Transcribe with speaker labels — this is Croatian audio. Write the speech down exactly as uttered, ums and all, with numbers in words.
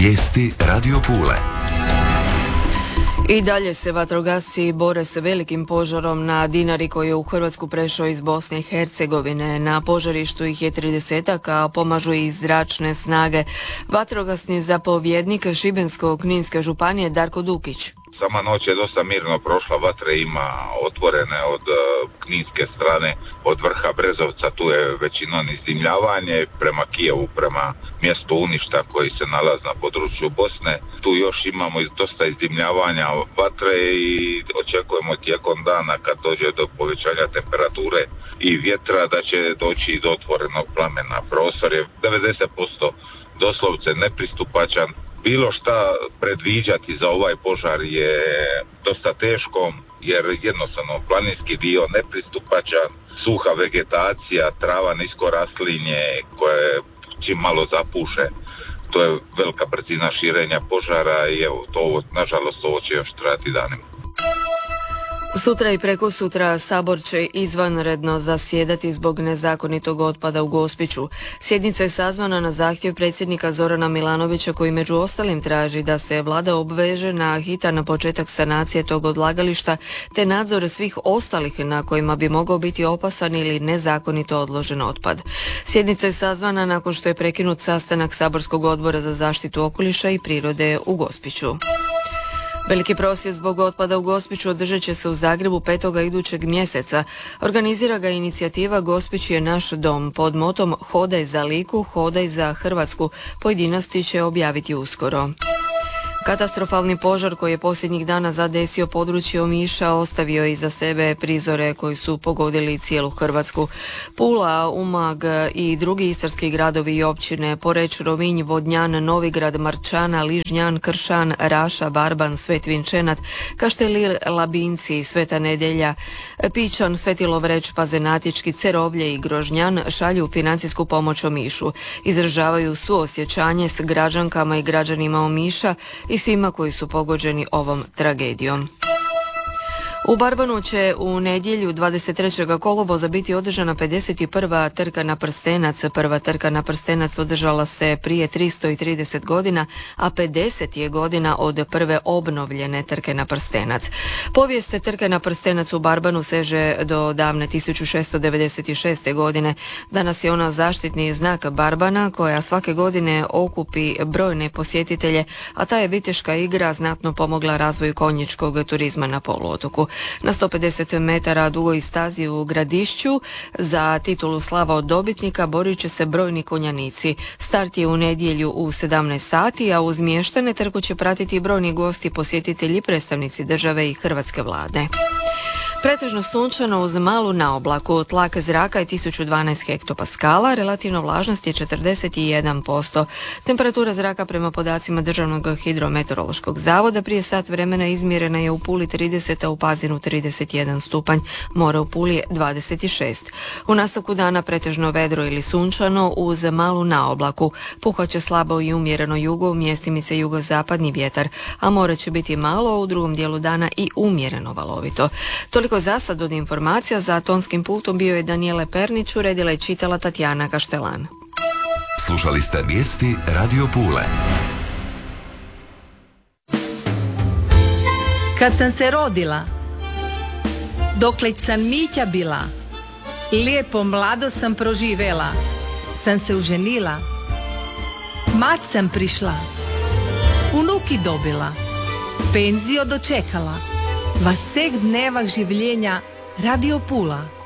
Speaker 1: Vijesti Radio Pule.
Speaker 2: I dalje se vatrogasci bore sa velikim požarom na Dinari koji je u Hrvatsku prešao iz Bosne i Hercegovine. Na požarištu ih je tridesetak, a pomažu i zračne snage. Vatrogasni zapovjednik Šibensko-kninske županije Darko Dukić.
Speaker 3: Sama noć je dosta mirno prošla, vatre ima otvorene od uh, kninske strane, od vrha Brezovca, tu je većinom izdimljavanje prema Kijevu, prema mjestu Uništa koji se nalazi na području Bosne. Tu još imamo dosta izdimljavanja vatre i očekujemo tijekom dana kad dođe do povećanja temperature i vjetra da će doći do otvorenog plamena. Prostor je devedeset posto doslovce nepristupačan. Bilo šta predviđati za ovaj požar je dosta teško, jer jednostavno planinski dio nepristupačan, suha vegetacija, trava nisko raslinje koje čim malo zapuše, to je velika brzina širenja požara i evo, to, nažalost ovo će još trajati danima.
Speaker 2: Sutra i prekosutra Sabor će izvanredno zasjedati zbog nezakonitog otpada u Gospiću. Sjednica je sazvana na zahtjev predsjednika Zorana Milanovića koji među ostalim traži da se vlada obveže na hitan početak sanacije tog odlagališta te nadzor svih ostalih na kojima bi mogao biti opasan ili nezakonito odložen otpad. Sjednica je sazvana nakon što je prekinut sastanak Saborskog odbora za zaštitu okoliša i prirode u Gospiću. Veliki prosvjed zbog otpada u Gospiću održat će se u Zagrebu petoga idućeg mjeseca. Organizira ga inicijativa Gospić je naš dom pod motom Hodaj za Liku, hodaj za Hrvatsku. Pojedinosti će objaviti uskoro. Katastrofalni požar koji je posljednjih dana zadesio područje Omiša ostavio iza sebe prizore koji su pogodili cijelu Hrvatsku. Pula, Umag i drugi istarski gradovi i općine, Poreč, Rovinj, Vodnjan, Novigrad, Marčana, Ližnjan, Kršan, Raša, Barban, Svet Vinčenat, Kaštelir, Labinci, Sveta Nedelja, Pičan, Sveti Lovreć, Pazenatički, Cerovlje i Grožnjan šalju financijsku pomoć Omišu. Izražavaju suosjećanje s građankama i građanima Omiša i svima koji su pogođeni ovom tragedijom. U Barbanu će u nedjelju dvadeset trećeg kolovoza biti održana pedeset prva trka na prstenac. Prva trka na prstenac održala se prije tristo trideset godina, a pedeset je godina od prve obnovljene trke na prstenac. Povijest trke na prstenac u Barbanu seže do davne tisuću šesto devedeset šeste. godine. Danas je ona zaštitni znak Barbana koja svake godine okupi brojne posjetitelje, a ta je viteška igra znatno pomogla razvoju konjičkog turizma na poluotoku. Na sto pedeset metara dugoj stazi u Gradišću za titulu slava od dobitnika borit će se brojni konjanici. Start je u nedjelju u sedamnaest sati, a uz mještane trku će pratiti brojni gosti, posjetitelji, predstavnici države i hrvatske vlade. Pretežno sunčano uz malu naoblaku, tlak zraka je tisuću dvanaest hektopaskala, relativna vlažnost je četrdeset jedan posto. Temperatura zraka prema podacima Državnog hidrometeorološkog zavoda prije sat vremena izmjerena je u Puli trideset, a u Pazinu trideset jedan stupanj, more u Puli je dvadeset šest. U nastavku dana pretežno vedro ili sunčano uz malu naoblaku, puhat će slabo i umjereno jugo, mjestimice jugozapadni vjetar, a more će biti malo, u drugom dijelu dana i umjereno valovito. Toliko za sad od informacija. Za tonskim pultom bio je Danijele Pernić, uredila i čitala Tatjana Kaštelan.
Speaker 1: Slušali ste vijesti Radio Pule.
Speaker 4: Kad sam se rodila, dokle sam Mića bila, lijepo mlado sam proživela, sam se uženila, mać sam prišla, unuki dobila, penzio dočekala, vasek dnevah življenja Radio Pula.